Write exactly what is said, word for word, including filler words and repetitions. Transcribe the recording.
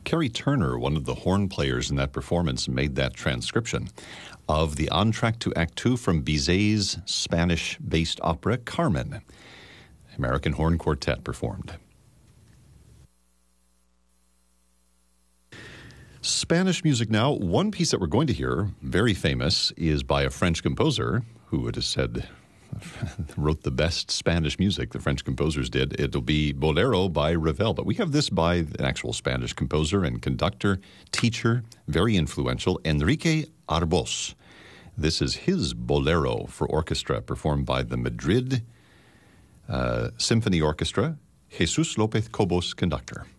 Kerry Turner, one of the horn players in that performance, made that transcription of the entr'acte to Act Two from Bizet's Spanish-based opera Carmen. American Horn Quartet performed. Spanish music now. One piece that we're going to hear, very famous, is by a French composer who, it is said, wrote the best Spanish music the French composers did. It'll be Bolero by Ravel. But we have this by an actual Spanish composer and conductor, teacher, very influential, Enrique Arbós. This is his Bolero for orchestra, performed by the Madrid uh, Symphony Orchestra. Jesus López Cobos, conductor.